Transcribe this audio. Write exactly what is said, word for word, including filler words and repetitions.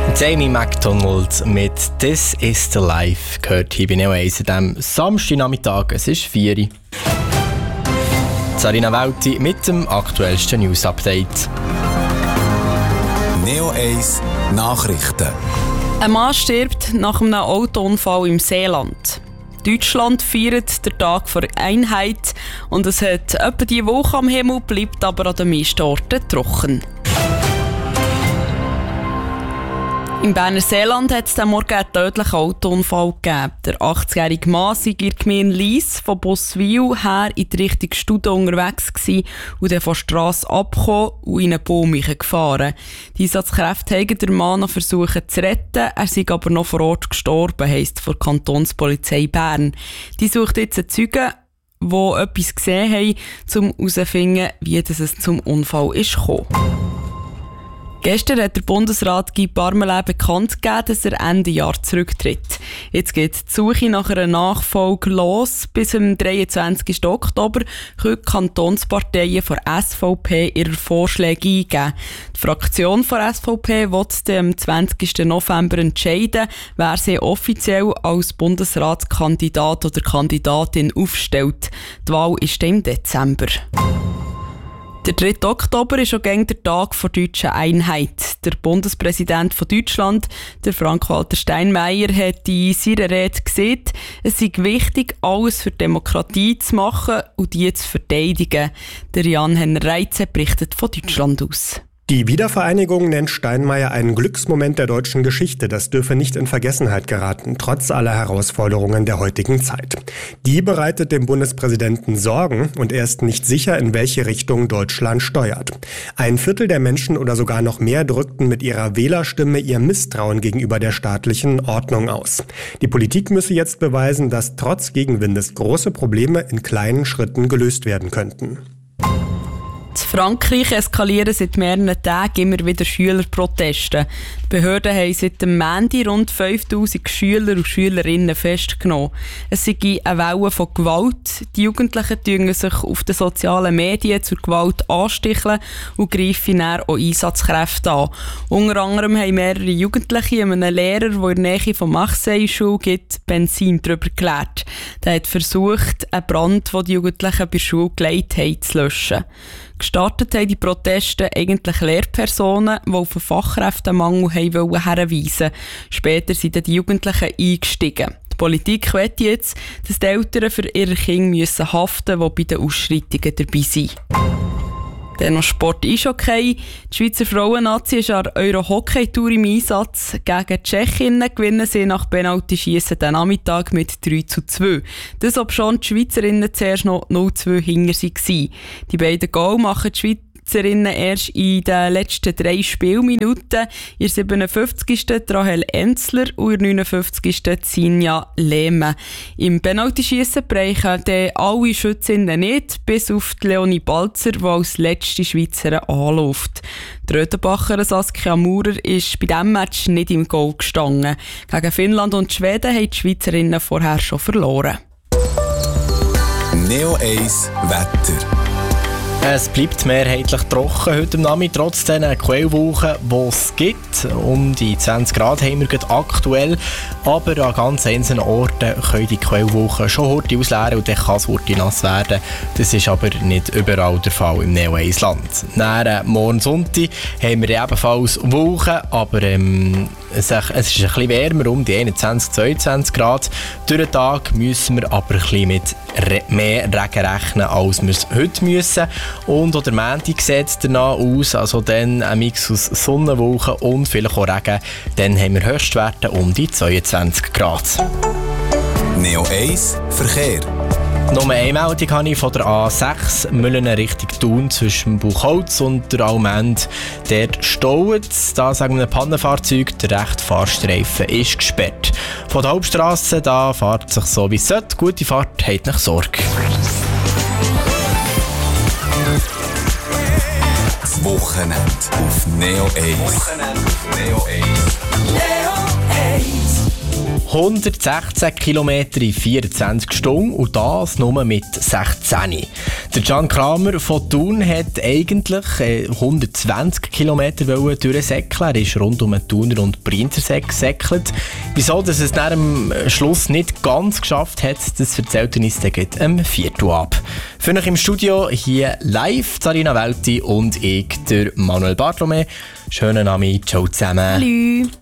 Amy Macdonald mit «This is the Life» gehört hier bei Neo eins an diesem Samstagnachmittag. Es ist vier Uhr. Sarina Welti mit dem aktuellsten News-Update. Neo eins Nachrichten. Ein Mann stirbt nach einem Autounfall im Seeland. Deutschland feiert den Tag der Einheit und es hat etwa die Woche am Himmel, bleibt aber an den meisten Orten trocken. Im Berner Seeland hat es am Morgen einen tödlichen Autounfall gegeben. Der achtzigjährige Mann sei in der Gemeinde Lies von Boswil her in die Richtung Studen unterwegs gewesen und dann von der Strasse abgekommen und in einen Baum gefahren. Die Einsatzkräfte haben den Mann noch versucht zu retten, er sei aber noch vor Ort gestorben, heisst von der Kantonspolizei Bern. Die sucht jetzt einen Zeugen, die etwas gesehen haben, um herauszufinden, wie es zum Unfall ist gekommen. Gestern hat der Bundesrat Guy Parmelin bekannt gegeben, dass er Ende Jahr zurücktritt. Jetzt geht die Suche nach einer Nachfolge los. Bis am dreiundzwanzigsten Oktober können die Kantonsparteien von S V P ihre Vorschläge eingeben. Die Fraktion von S V P will am zwanzigsten November entscheiden, wer sie offiziell als Bundesratskandidat oder Kandidatin aufstellt. Die Wahl ist dann im Dezember. Der dritte Oktober ist auch gegen der Tag der deutschen Einheit. Der Bundespräsident von Deutschland, der Frank-Walter Steinmeier, hat in seiner Rede gesagt, es sei wichtig, alles für die Demokratie zu machen und die zu verteidigen. Der Jan-Henner Reitze berichtet von Deutschland aus. Die Wiedervereinigung nennt Steinmeier einen Glücksmoment der deutschen Geschichte. Das dürfe nicht in Vergessenheit geraten, trotz aller Herausforderungen der heutigen Zeit. Die bereitet dem Bundespräsidenten Sorgen und er ist nicht sicher, in welche Richtung Deutschland steuert. Ein Viertel der Menschen oder sogar noch mehr drückten mit ihrer Wählerstimme ihr Misstrauen gegenüber der staatlichen Ordnung aus. Die Politik müsse jetzt beweisen, dass trotz Gegenwindes große Probleme in kleinen Schritten gelöst werden könnten. In Frankreich eskalieren seit mehreren Tagen immer wieder Schülerproteste. Die Behörden haben seit dem Montag rund fünftausend Schüler und Schülerinnen festgenommen. Es sei eine Welle von Gewalt. Die Jugendlichen tun sich auf den sozialen Medien zur Gewalt ansticheln und greifen dann auch Einsatzkräfte an. Unter anderem haben mehrere Jugendliche einem Lehrer, der in der Nähe von Marseille-Schule gibt, Benzin darüber geleert. Der hat versucht, einen Brand, den die Jugendlichen bei der Schule gelegt haben, zu löschen. Gestartet haben die Proteste eigentlich Lehrpersonen, die auf den Fachkräftemangel hinweisen wollten. Später sind die Jugendlichen eingestiegen. Die Politik will jetzt, dass die Eltern für ihre Kinder haften müssen, die bei den Ausschreitungen dabei sind. Dann noch Sport Eishockey. Die Schweizer Frauennazi ist an der Euro-Hockey-Tour im Einsatz. Gegen die Tschechinnen gewinnen sie nach Penalty-Schiessen den Nachmittag mit drei zu zwei. Das, obschon die Schweizerinnen zuerst noch null zu zwei hinter waren. Die beiden Goal machen die Schweizer erst in den letzten drei Spielminuten. In der siebenundfünfzigsten Rahel Enzler und in der neunundfünfzigsten Sinja Lehme. Im Penaltyschiessen brechen dann alle Schützinnen nicht, bis auf die Leonie Balzer, die als letzte Schweizerin anläuft. Die Rödenbacher Saskia Maurer ist bei diesem Match nicht im Goal gestanden. Gegen Finnland und Schweden haben die Schweizerinnen vorher schon verloren. Neo eins Wetter. Es bleibt mehrheitlich trocken heute Nachmittag, trotz den Quellwolken, die es gibt. Um die zwanzig Grad haben wir gerade aktuell, aber an ganz einzelnen Orten können die Quellwolken schon heute ausleeren und dann kann es heute nass werden. Das ist aber nicht überall der Fall im Neo eins Land. Dann, äh, morgen Sonntag haben wir ebenfalls Wolken, aber ähm, es, es ist ein bisschen wärmer, um die einundzwanzig, zweiundzwanzig Grad. Durch den Tag müssen wir aber ein bisschen mit re- mehr Regen rechnen, als wir es heute müssen. Und auch der Montag sieht es danach aus, also dann ein Mix aus Sonnenwolken und vielleicht auch Regen. Dann haben wir Höchstwerte um die zweiundzwanzig Grad. Neo eins Verkehr. Nur eine Meldung habe ich von der A sechs Mühlen Richtung Thun zwischen Buchholz und der Almend. Dort staut es. Da sagen wir ein Pannenfahrzeug, der rechte Fahrstreifen ist gesperrt. Von der Hauptstrasse da fährt es sich so wie es sollte. Gute Fahrt, habt nicht Sorge. Das Wochenende auf Neo eins. Wochenende auf Neo eins. Neo eins. hundertsechzehn Kilometer in vierundzwanzig Stunden und das nur mit sechzehn. Der Can Kramer von Thun hat eigentlich hundertzwanzig Kilometer durchsäckeln. Er ist rund um den Thuner und Brienzersee gesäckelt. Wieso dass es nach dem Schluss nicht ganz geschafft hat, das erzählt er uns dann am Viertel ab. Für euch im Studio hier live Sarina Welti und ich, der Manuel Bartolome. Schönen Abend, ciao zusammen. Hallo.